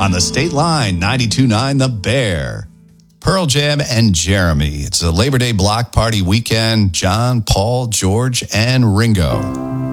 on the State Line 92.9 The Bear. Pearl Jam and Jeremy. It's a Labor Day block party weekend. John, Paul, George, and Ringo.